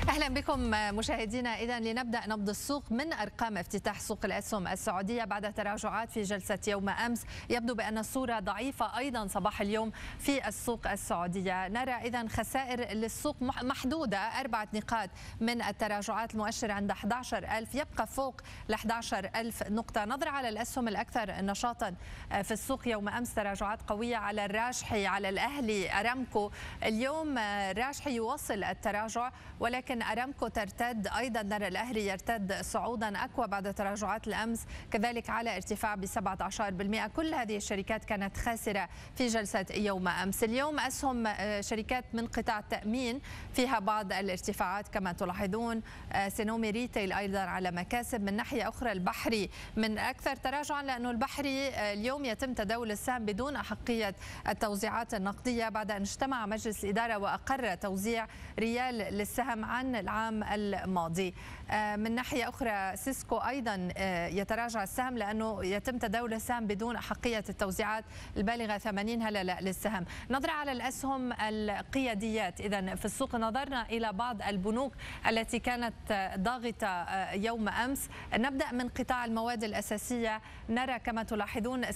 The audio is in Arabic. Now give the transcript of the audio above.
أهلا بكم مشاهدينا. إذا لنبدأ نبض السوق من أرقام افتتاح سوق الأسهم السعودية بعد تراجعات في جلسة يوم أمس. يبدو بأن الصورة ضعيفة أيضا صباح اليوم في السوق السعودية. نرى إذا خسائر للسوق محدودة، 4 نقاط من التراجعات، المؤشر عند 11,000 يبقى فوق ال 11,000 نقطة. نظرة على الأسهم الأكثر نشاطا في السوق يوم أمس، تراجعات قوية على الراجحي، على الأهلي، أرامكو. اليوم الراجحي يواصل التراجع ولكن أرامكو ترتد، أيضا نرى الأهلي يرتد صعودا أقوى بعد تراجعات الأمس، كذلك على ارتفاع ب 17%. كل هذه الشركات كانت خاسرة في جلسة يوم أمس. اليوم أسهم شركات من قطاع التأمين فيها بعض الارتفاعات كما تلاحظون، سينومي ريتيل أيضا على مكاسب. من ناحية أخرى البحري من أكثر تراجعا، لأنه البحري اليوم يتم تداول السهم بدون أحقية التوزيعات النقدية بعد أن اجتمع مجلس الإدارة وأقر توزيع ريال للسهم عن العام الماضي. من ناحية أخرى سيسكو أيضا يتراجع السهم لأنه يتم تداول السهم بدون أحقية التوزيعات البالغة 80 هللة للسهم. نظرة على الأسهم القياديات. إذا في السوق نظرنا إلى بعض البنوك التي كانت ضاغطة يوم أمس. نبدأ من قطاع المواد الأساسية. نرى كما تلاحظون